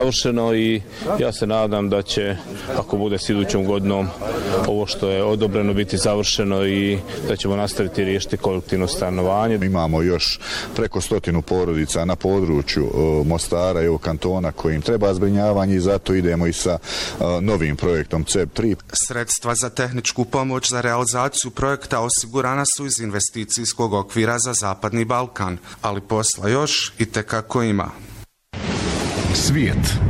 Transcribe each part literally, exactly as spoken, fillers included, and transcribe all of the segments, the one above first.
završeno i ja se nadam da će, ako bude s idućom godinom, ovo što je odobreno biti završeno i da ćemo nastaviti riješiti kolektivno stanovanje. Imamo još preko stotinu porodica na području Mostara i ovog kantona kojim treba zbrinjavanje i zato idemo i sa novim projektom C E P tri. Sredstva za tehničku pomoć za realizaciju projekta osigurana su iz investicijskog okvira za Zapadni Balkan, ali posla još i tekako ima. Svijet.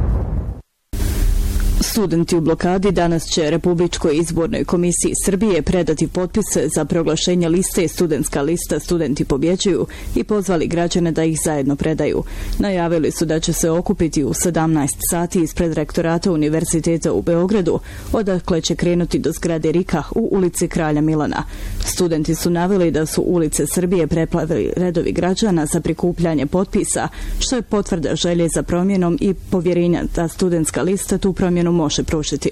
Studenti u blokadi danas će Republičkoj izbornoj komisiji Srbije predati potpise za proglašenje liste Studentska lista Studenti pobjeđuju i pozvali građane da ih zajedno predaju. Najavili su da će se okupiti u sedamnaest sati ispred rektorata Univerziteta u Beogradu, odakle će krenuti do zgrade Rika u ulici Kralja Milana. Studenti su naveli da su ulice Srbije preplavili redovi građana za prikupljanje potpisa, što je potvrda želje za promjenom i povjerenja da Studentska lista tu promjenu može pružiti.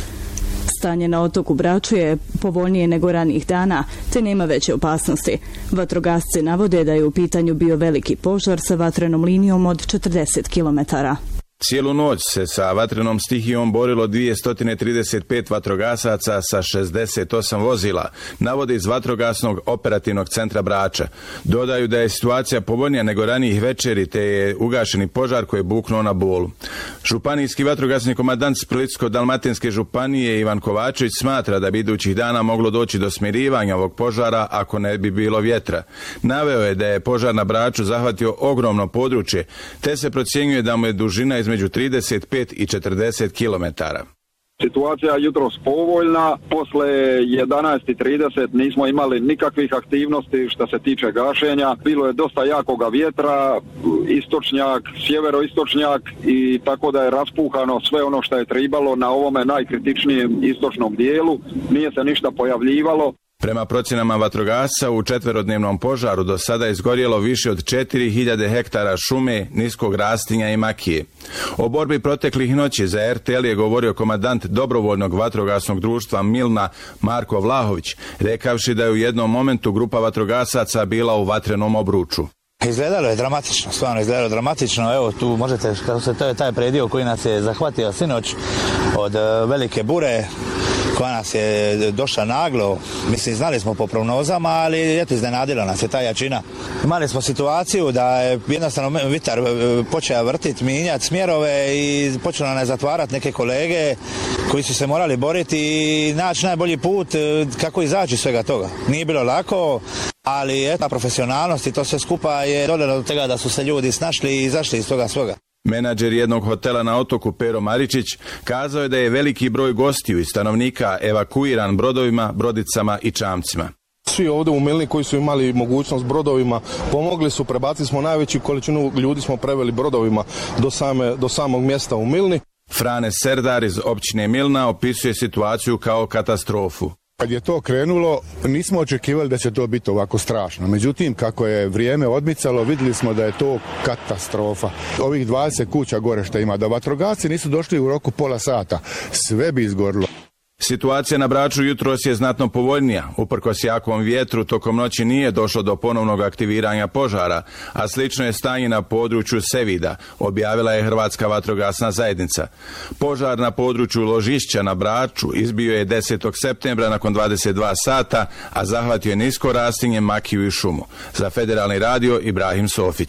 Stanje na otoku Braču je povoljnije nego ranijih dana, te nema veće opasnosti. Vatrogasci navode da je u pitanju bio veliki požar sa vatrenom linijom od četrdeset kilometara. Cijelu noć se sa vatrenom stihijom borilo dvjesto trideset pet vatrogasaca sa šezdeset osam vozila, navode iz Vatrogasnog operativnog centra Brača. Dodaju da je situacija povoljnija nego ranijih večeri, te je ugašeni požar koji je buknuo na Bolu. Županijski vatrogasni komandant Splitsko-dalmatinske županije Ivan Kovačević smatra da bi idućih dana moglo doći do smirivanja ovog požara ako ne bi bilo vjetra. Naveo je da je požar na Braču zahvatio ogromno područje, te se procjenjuje da mu je dužina između između trideset pet i četrdeset kilometara. Situacija je jutros povoljna, posle jedanaest i trideset nismo imali nikakvih aktivnosti što se tiče gašenja. Bilo je dosta jakoga vjetra, istočnjak, sjeveroistočnjak i tako da je raspuhano sve ono što je tribalo na ovome najkritičnijem istočnom dijelu. Nije se ništa pojavljivalo. Prema procjenama vatrogasca, u četverodnevnom požaru do sada je izgorjelo više od četiri hiljade hektara šume, niskog rastinja i makije. O borbi proteklih noći za R T L je govorio komandant dobrovoljnog vatrogasnog društva Milna Marko Vlahović, rekavši da je u jednom momentu grupa vatrogasaca bila u vatrenom obruču. Izgledalo je dramatično, stvarno izgledalo dramatično. Evo tu možete, kako se to je taj predio koji nas je zahvatio sinoć od velike bure, koja nas je došla naglo. Mislim, znali smo po prognozama, ali eto, iznenadila nas je ta jačina. Imali smo situaciju da je jednostavno vitar počeo vrtiti, mijenjati smjerove i počelo nam je zatvarati neke kolege koji su se morali boriti i naći najbolji put kako izaći svega toga. Nije bilo lako, ali eto, profesionalnost i to sve skupa je dodano do toga da su se ljudi snašli i izašli iz toga svoga. Menadžer jednog hotela na otoku Pero Maričić kazao je da je veliki broj gostiju i stanovnika evakuiran brodovima, brodicama i čamcima. Svi ovdje u Milni koji su imali mogućnost brodovima pomogli su, prebacili smo najveću količinu ljudi smo preveli brodovima do, same, do samog mjesta u Milni. Frane Serdar iz općine Milna opisuje situaciju kao katastrofu. Kad je to krenulo, nismo očekivali da će to biti ovako strašno. Međutim, kako je vrijeme odmicalo, vidjeli smo da je to katastrofa. Ovih dvadeset kuća gore što ima, da vatrogasci nisu došli u roku pola sata, sve bi izgorilo. Situacija na Braču jutros je znatno povoljnija. Uprkos jakom vjetru, tokom noći nije došlo do ponovnog aktiviranja požara, a slično je stanje na području Sevida, objavila je Hrvatska vatrogasna zajednica. Požar na području Ložišća na Braču izbio je desetog septembra nakon dvadeset dva sata, a zahvatio je nisko rastinje, makiju i šumu. Za Federalni radio Ibrahim Sofić.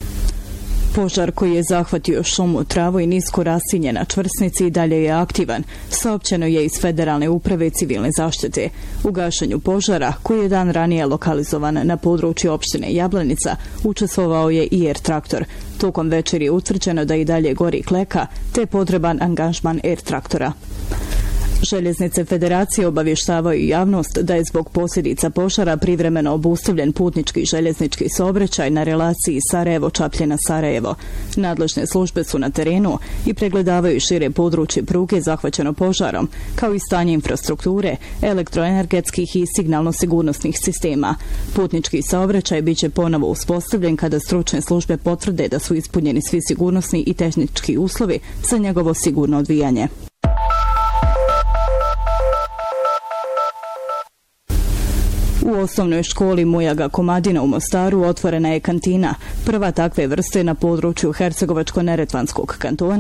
Požar koji je zahvatio šumu, travu i nisko rastinje na čvrsnici i dalje je aktivan, saopćeno je iz Federalne uprave civilne zaštite. U gašenju požara, koji je dan ranije lokalizovan na području opštine Jablanica, učestvovao je i R traktor. Tokom večeri je utvrđeno da i dalje gori kleka, te potreban angažman R traktora. Željeznice Federacije obavještavaju javnost da je zbog posljedica požara privremeno obustavljen putnički i željeznički saobraćaj na relaciji Sarajevo-Čapljina-Sarajevo. Nadležne službe su na terenu i pregledavaju šire područje pruge zahvaćeno požarom, kao i stanje infrastrukture, elektroenergetskih i signalno-sigurnosnih sistema. Putnički saobraćaj biće ponovo uspostavljen kada stručne službe potvrde da su ispunjeni svi sigurnosni i tehnički uslovi za njegovo sigurno odvijanje. U osnovnoj školi Mujaga Komadina u Mostaru otvorena je kantina, prva takve vrste na području Hercegovačko-Neretvanskog kantona.